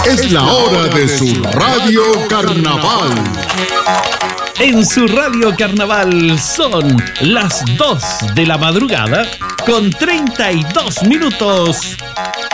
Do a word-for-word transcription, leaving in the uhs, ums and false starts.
Es la hora de su Radio Carnaval. En su Radio Carnaval son las dos de la madrugada con treinta y dos minutos.